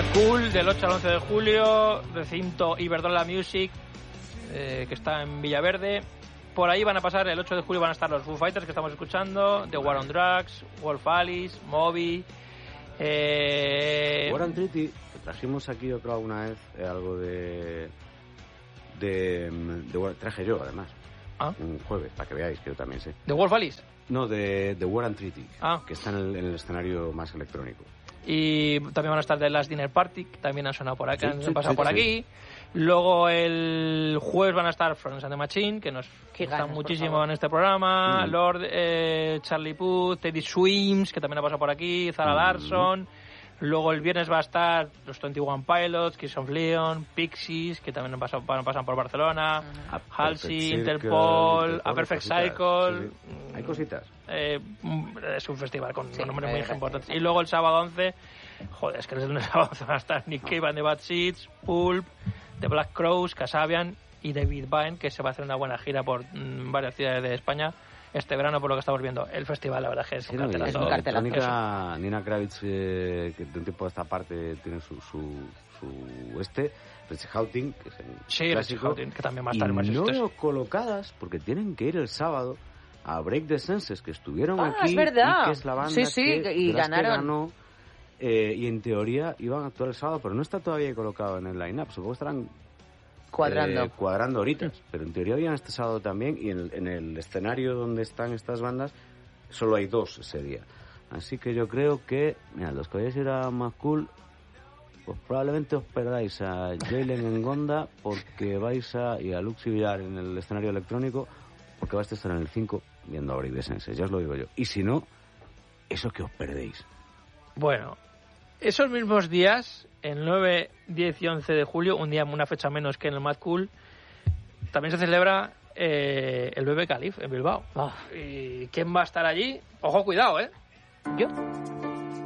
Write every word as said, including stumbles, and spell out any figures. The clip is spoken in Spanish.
Mad Cool del ocho al once de julio, recinto Iberdrola Music, eh, que está en Villaverde. Por ahí van a pasar, el ocho de julio van a estar los Foo Fighters que estamos escuchando, The War on Drugs, Wolf Alice, Moby. Eh... War on Treaty, trajimos aquí yo creo alguna vez eh, algo de... de, de War... traje yo además. ¿Ah? Un jueves, para que veáis, que yo también sé. ¿The Wolf Alice? No, de, de War and Treaty, ah. que está en el, en el escenario más electrónico. Y también van a estar The Last Dinner Party, que también han sonado por aquí, sí, han sí, pasado sí, por sí. aquí. Luego el jueves van a estar Florence and the Machine, que nos Qué gustan ganas, muchísimo en este programa. Mm. Lord, eh, Charlie Puth, Teddy Swims, que también ha pasado por aquí, Zara Mm. Larsson. Luego el viernes va a estar los veintiuno Pilots, Kiss of Leon, Pixies, que también han pasado, van a pasar por Barcelona, A Halsey, Perfect Interpol, Circle, A Perfect cositas, Cycle. sí, sí. Hay cositas. Eh, es un festival con Sí, nombres muy eh, importantes. eh, Y luego el sábado once, joder, es que el sábado once van a estar Nick Cave and the Bad Seeds, Pulp, The Black Crowes, Kasabian y David Byrne, que se va a hacer una buena gira por mmm, varias ciudades de España este verano, por lo que estamos viendo. El festival, la verdad es que es Sí, un no, y cartelazo. Es un cartelazo. electrónica, Nina Kravitz, eh, que de un tiempo a esta parte tiene su, su, su este, Richie Houghton, que es el Sí, Richie clásico, Houghton, que también va a y estar en varios no sitios. colocadas, porque tienen que ir el sábado a Break the Senses, que estuvieron Ah, aquí, es verdad. y que es la banda Sí, sí, que, y de las que ganaron. ganó, eh, y en teoría iban a actuar el sábado, pero no está todavía colocado en el line-up, supongo que estarán Cuadrando. eh, cuadrando ahorita, pero en teoría habían este sábado también, y en el, en el escenario donde están estas bandas solo hay dos ese día. Así que yo creo que, mira, los que vayáis a ir a Mad Cool, pues probablemente os perdáis a Jalen en Gonda, porque vais a, y a Luxi Villar en el escenario electrónico, porque vais a estar en el cinco viendo a Break the Senses, ya os lo digo yo. Y si no, eso que os perdéis. Bueno, esos mismos días, el nueve, diez y once de julio, un día, una fecha menos que en el Mad Cool, también se celebra eh, el Bebe Calif en Bilbao. Oh. ¿Y quién va a estar allí? Ojo, cuidado, ¿eh? ¿Yo?